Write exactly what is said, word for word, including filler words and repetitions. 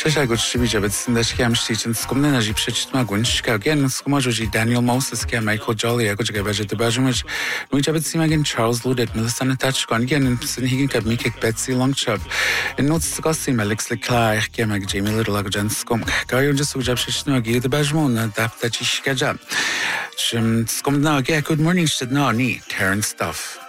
Sure, good to be job. It's in the scam stage and scum then as you pitched my gunch. Again, scumajoji Daniel Moses scam Michael Jolly. I go to get budget the Belgium. We job at again Charles Ludek, Melissa Touch gone again and he can me kick Betsy Longchop. And notes discussing Alex Leclerc, Gamak Jamie Little Lagojan Scum. Guy just job Shishnogi, the Belgium, that that she schedule. Scum now again. Good morning, should now need Terrence stuff.